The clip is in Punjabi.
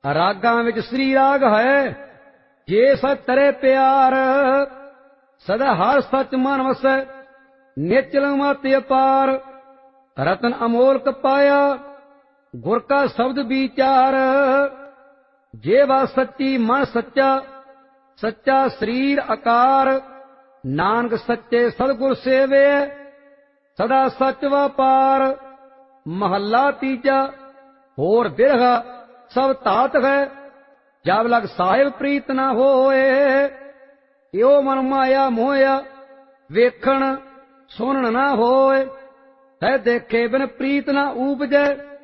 ਰਾਗਾਂ ਵਿੱਚ ਸ੍ਰੀ ਰਾਗ ਹੈ, ਜੇ ਸਚ ਤਰੇ ਪਿਆਰ। ਸਦਾ ਹਰ ਸਚ ਮਨ ਵਸੈ, ਨਿਚਲ ਮਤ ਅਪਾਰ। ਰਤਨ ਅਮੋਲਕ ਪਾਇਆ, ਗੁਰ ਕਾ ਸ਼ਬਦ ਵਿਚਾਰ। ਜੇ ਵਾ ਸੱਚੀ ਮਨ ਸੱਚਾ, ਸੱਚਾ ਸਰੀਰ ਆਕਾਰ। ਨਾਨਕ ਸੱਚੇ ਸਤਿਗੁਰ ਸੇਵੇ, ਸਦਾ ਸਚ ਵਪਾਰ। ਮਹੱਲਾ ਤੀਜਾ। ਹੋਰ ਬਿਰਹਾ ਸਭ ਧਾਤ ਹੈ, ਜਬ ਲਗ ਸਾਹਿਬ ਪ੍ਰੀਤ ਨਾ ਹੋਏ। ਇਉ ਮਨ ਮਾਇਆ ਮੋਇਆ, ਵੇਖਣ ਸੁਣਨ ਨਾ ਹੋਏ। ਹੈ ਦੇਖੇ ਬਿਨ ਪ੍ਰੀਤ ਨਾ ਊਪਜੈ,